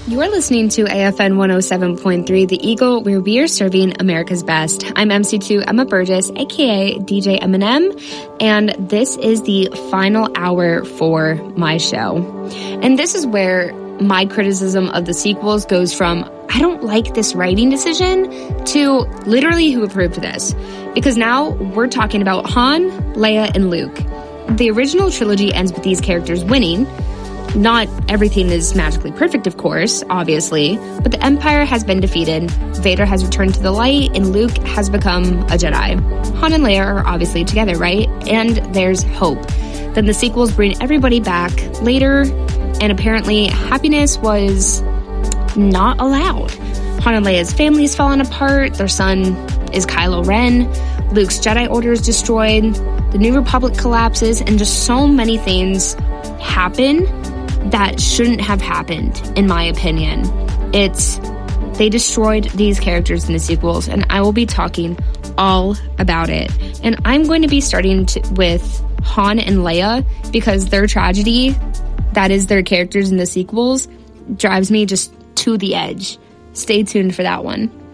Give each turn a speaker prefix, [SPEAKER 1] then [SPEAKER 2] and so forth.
[SPEAKER 1] You're listening to AFN 107.3 The Eagle, where we are serving America's best. I'm MC2 Emma Burgess, aka DJ Eminem, and this is the final hour for my show. And this is where my criticism of the sequels goes from, I don't like this writing decision, to literally who approved this. Because now we're talking about Han, Leia, and Luke. The original trilogy ends with these characters winning. Not everything is magically perfect, of course, obviously, but the Empire has been defeated, Vader has returned to the light, and Luke has become a Jedi. Han and Leia are obviously together, right? And there's hope. Then the sequels bring everybody back later, and apparently happiness was not allowed. Han and Leia's family is falling apart, their son is Kylo Ren, Luke's Jedi Order is destroyed, the New Republic collapses, and just so many things happen that shouldn't have happened, in my opinion. They destroyed these characters in the sequels, and I will be talking all about it. And I'm going to be starting with Han and Leia, because their tragedy, that is their characters in the sequels, drives me just to the edge. Stay tuned for that one.